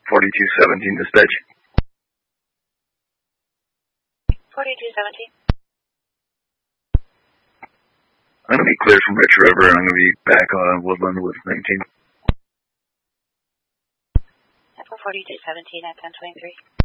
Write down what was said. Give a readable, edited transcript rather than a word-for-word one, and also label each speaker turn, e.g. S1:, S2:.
S1: 4217 dispatch.
S2: 4217.
S1: I'm going to be clear from Rich River, and I'm going to be back on Woodland with 19.
S2: 4217 at 1023.